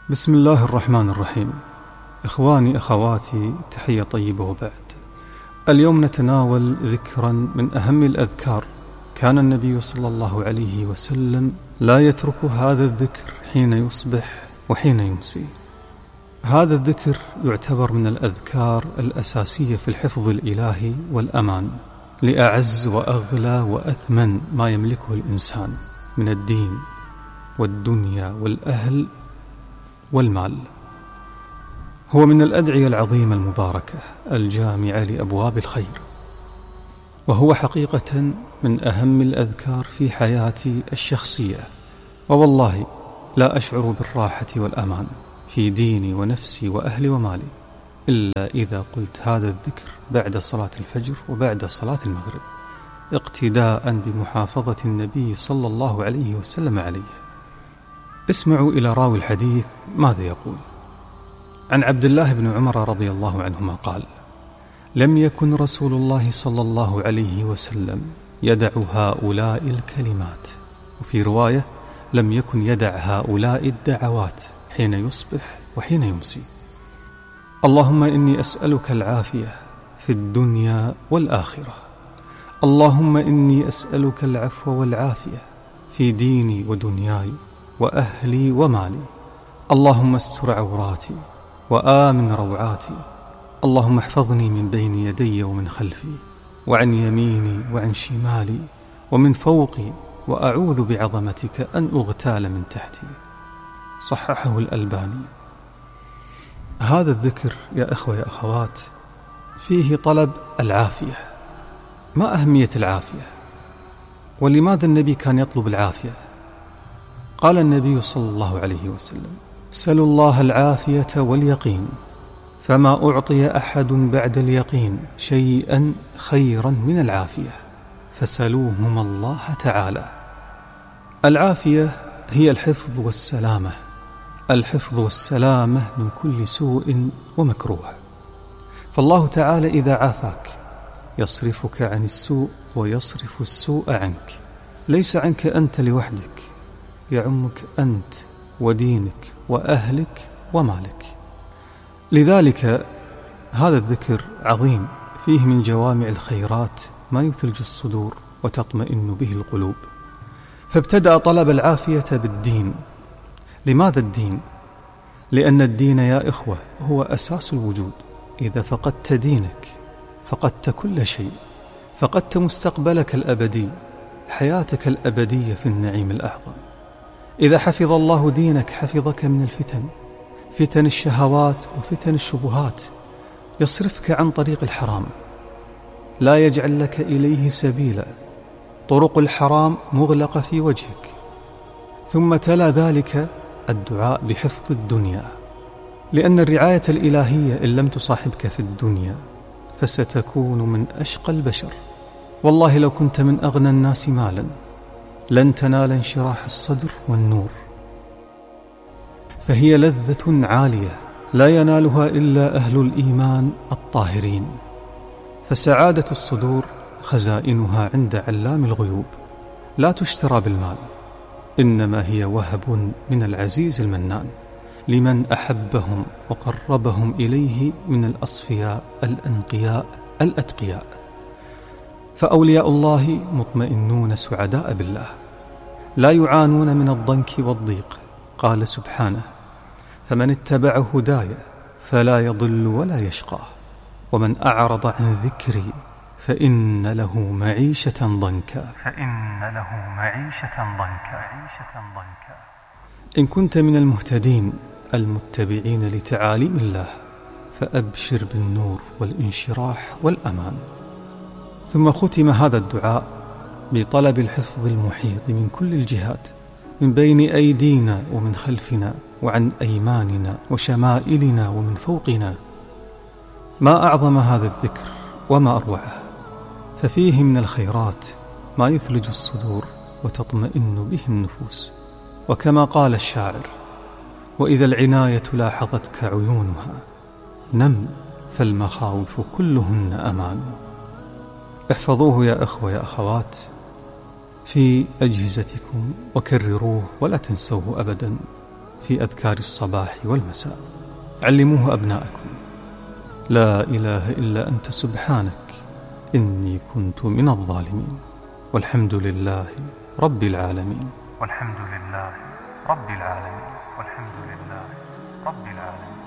بسم الله الرحمن الرحيم. إخواني أخواتي، تحية طيبة وبعد. اليوم نتناول ذكرا من أهم الأذكار. كان النبي صلى الله عليه وسلم لا يترك هذا الذكر حين يصبح وحين يمسي. هذا الذكر يعتبر من الأذكار الأساسية في الحفظ الإلهي والأمان لأعز وأغلى وأثمن ما يملكه الإنسان من الدين والدنيا والأهل والمال. هو من الأدعية العظيمة المباركة الجامعة لأبواب الخير، وهو حقيقة من أهم الأذكار في حياتي الشخصية، ووالله لا أشعر بالراحة والأمان في ديني ونفسي وأهلي ومالي إلا إذا قلت هذا الذكر بعد صلاة الفجر وبعد صلاة المغرب، اقتداء بمحافظة النبي صلى الله عليه وسلم عليه. اسمعوا إلى راوي الحديث ماذا يقول. عن عبد الله بن عمر رضي الله عنهما قال: لم يكن رسول الله صلى الله عليه وسلم يدع هؤلاء الكلمات، وفي رواية لم يكن يدع هؤلاء الدعوات حين يصبح وحين يمسي: اللهم إني أسألك العافية في الدنيا والآخرة، اللهم إني أسألك العفو والعافية في ديني ودنياي وأهلي ومالي، اللهم استر عوراتي وآمن روعاتي، اللهم احفظني من بين يدي ومن خلفي وعن يميني وعن شمالي ومن فوقي، وأعوذ بعظمتك أن أغتال من تحتي. صححه الألباني. هذا الذكر يا إخوة يا أخوات فيه طلب العافية. ما أهمية العافية؟ ولماذا النبي كان يطلب العافية؟ قال النبي صلى الله عليه وسلم: سلوا الله العافية واليقين، فما أعطي أحد بعد اليقين شيئا خيرا من العافية، فسلوهما الله تعالى. العافية هي الحفظ والسلامة، الحفظ والسلامة من كل سوء ومكروه. فالله تعالى إذا عافاك يصرفك عن السوء ويصرف السوء عنك، ليس عنك أنت لوحدك، يعمك أنت ودينك وأهلك ومالك. لذلك هذا الذكر عظيم، فيه من جوامع الخيرات ما يثلج الصدور وتطمئن به القلوب. فابتدأ طلب العافية بالدين. لماذا الدين؟ لأن الدين يا إخوة هو أساس الوجود. إذا فقدت دينك فقدت كل شيء، فقدت مستقبلك الأبدي، حياتك الأبدية في النعيم الأعظم. إذا حفظ الله دينك حفظك من الفتن، فتن الشهوات وفتن الشبهات، يصرفك عن طريق الحرام، لا يجعل لك إليه سبيلا، طرق الحرام مغلقة في وجهك. ثم تلا ذلك الدعاء بحفظ الدنيا، لأن الرعاية الإلهية إن لم تصاحبك في الدنيا فستكون من أشقى البشر. والله لو كنت من أغنى الناس مالا لن تنال انشراح الصدر والنور، فهي لذة عالية لا ينالها إلا أهل الإيمان الطاهرين. فسعادة الصدور خزائنها عند علام الغيوب، لا تشترى بالمال، إنما هي وهب من العزيز المنان لمن أحبهم وقربهم إليه من الأصفياء الأنقياء الأتقياء. فأولياء الله مطمئنون سعداء بالله، لا يعانون من الضنك والضيق. قال سبحانه: فمن اتبع هداي فلا يضل ولا يشقى، ومن أعرض عن ذكري فإن له معيشة ضنكا. إن كنت من المهتدين المتبعين لتعاليم الله فأبشر بالنور والانشراح والأمان. ثم ختم هذا الدعاء بطلب الحفظ المحيط من كل الجهات، من بين أيدينا ومن خلفنا وعن أيماننا وشمائلنا ومن فوقنا. ما أعظم هذا الذكر وما أروعه، ففيه من الخيرات ما يثلج الصدور وتطمئن به النفوس. وكما قال الشاعر: وإذا العناية لاحظتك عيونها نم، فالمخاوف كلهن أمان. احفظوه يا أخوة يا أخوات في أجهزتكم وكرروه ولا تنسوه أبدا. في أذكار الصباح والمساء. علموه أبناءكم: لا إله إلا أنت سبحانك إني كنت من الظالمين، والحمد لله رب العالمين. والحمد لله رب العالمين. والحمد لله رب العالمين.